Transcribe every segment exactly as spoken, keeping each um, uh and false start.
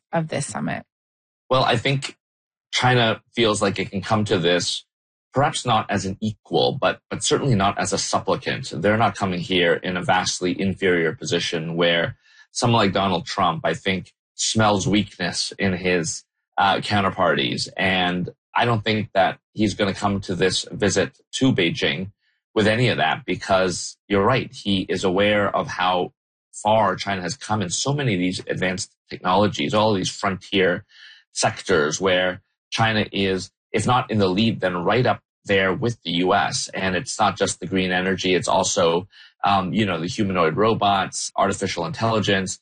of this summit? Well, I think China feels like it can come to this perhaps not as an equal, but but certainly not as a supplicant. They're not coming here in a vastly inferior position where someone like Donald Trump, I think, smells weakness in his uh, counterparties. And I don't think that he's going to come to this visit to Beijing with any of that, because you're right. He is aware of how far China has come in so many of these advanced technologies, all of these frontier sectors where China is, if not in the lead, then right up there with the U S. And it's not just the green energy. It's also, um, you know, the humanoid robots, artificial intelligence,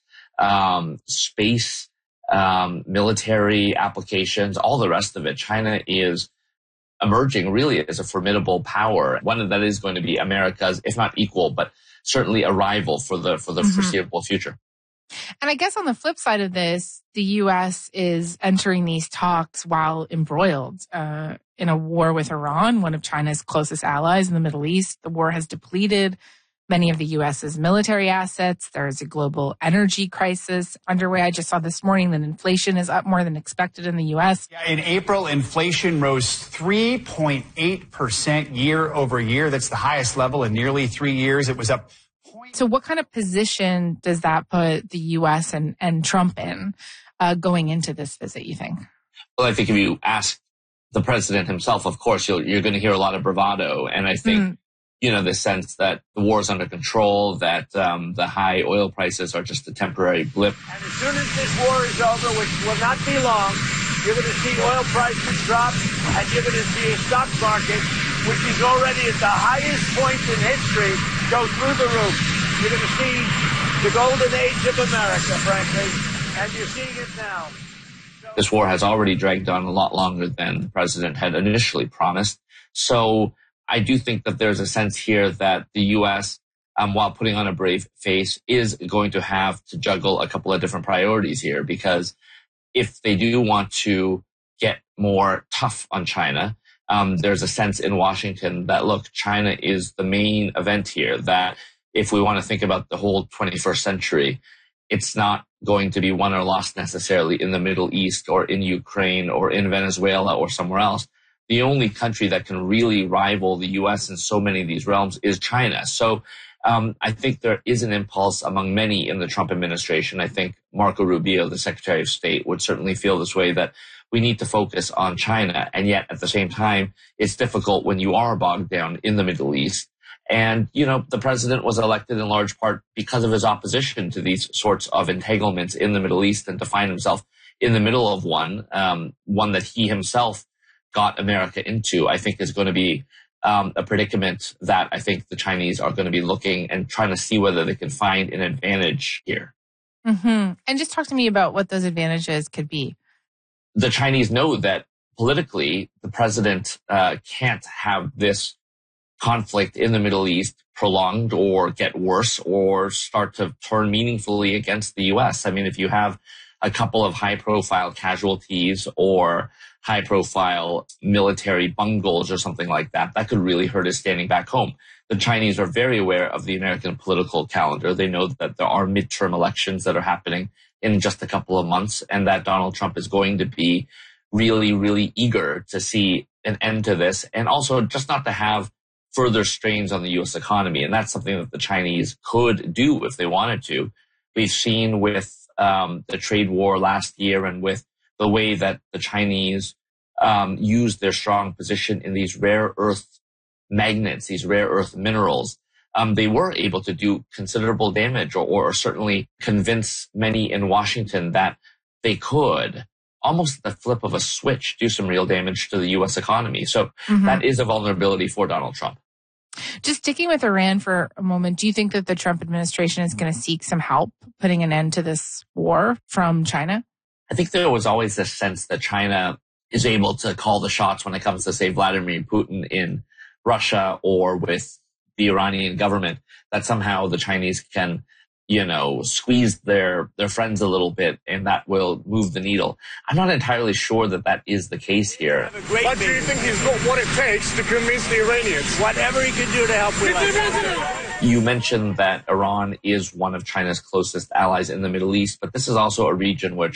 um, space, um, military applications, all the rest of it. China is emerging really as a formidable power, one that is going to be America's, if not equal, but certainly a rival for the for the mm-hmm. foreseeable future. And I guess on the flip side of this, the U S is entering these talks while embroiled uh, in a war with Iran, one of China's closest allies in the Middle East. The war has depleted many of the U S's military assets. There's a global energy crisis underway. I just saw this morning that inflation is up more than expected in the U S. Yeah, in April, inflation rose three point eight percent year over year. That's the highest level in nearly three years. It was up. So what kind of position does that put the U S and, and Trump in uh, going into this visit, you think? Well, I think if you ask the president himself, of course, you'll, you're going to hear a lot of bravado. And I think, mm. you know, the sense that the war is under control, that um, the high oil prices are just a temporary blip. And as soon as this war is over, which will not be long, you're going to see oil prices drop, and you're going to see a stock market, which is already at the highest point in history, go through the roof. You're going to see the golden age of America, frankly, and you're seeing it now. So- this war has already dragged on a lot longer than the president had initially promised. So I do think that there's a sense here that the U S, um, while putting on a brave face, is going to have to juggle a couple of different priorities here, because if they do want to get more tough on China, um, there's a sense in Washington that, look, China is the main event here, that if we want to think about the whole twenty-first century, it's not going to be won or lost necessarily in the Middle East or in Ukraine or in Venezuela or somewhere else. The only country that can really rival the U S in so many of these realms is China. So um, I think there is an impulse among many in the Trump administration. I think Marco Rubio, the Secretary of State, would certainly feel this way, that we need to focus on China. And yet at the same time, it's difficult when you are bogged down in the Middle East. And, you know, the president was elected in large part because of his opposition to these sorts of entanglements in the Middle East, and to find himself in the middle of one, um, one that he himself got America into, I think is going to be um, a predicament that I think the Chinese are going to be looking and trying to see whether they can find an advantage here. Mm-hmm. And just talk to me about what those advantages could be. The Chinese know that politically, the president uh, can't have this conflict in the Middle East prolonged or get worse or start to turn meaningfully against the U S. I mean, if you have a couple of high-profile casualties or high-profile military bungles or something like that, that could really hurt his standing back home. The Chinese are very aware of the American political calendar. They know that there are midterm elections that are happening in just a couple of months, and that Donald Trump is going to be really, really eager to see an end to this, and also just not to have further strains on the U S economy. And that's something that the Chinese could do if they wanted to. We've seen with um, the trade war last year, and with the way that the Chinese um, used their strong position in these rare earth magnets, these rare earth minerals, um, they were able to do considerable damage, or, or certainly convince many in Washington that they could, almost at the flip of a switch, do some real damage to the U S economy. So mm-hmm. that is a vulnerability for Donald Trump. Just sticking with Iran for a moment, do you think that the Trump administration is going to seek some help putting an end to this war from China? I think there was always this sense that China is able to call the shots when it comes to, say, Vladimir Putin in Russia or with the Iranian government, that somehow the Chinese can, you know, squeeze their, their friends a little bit, and that will move the needle. I'm not entirely sure that that is the case here. But do you think he's got what it takes to convince the Iranians? Whatever he can do to help with us. You mentioned that Iran is one of China's closest allies in the Middle East, but this is also a region where